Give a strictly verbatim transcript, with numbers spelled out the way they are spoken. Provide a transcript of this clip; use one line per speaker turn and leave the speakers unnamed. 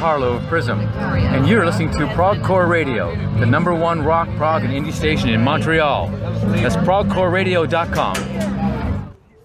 Harlow of Prism, and you're listening to Progcore Radio, the number one rock, prog, and indie station in Montreal. That's progcore radio dot com.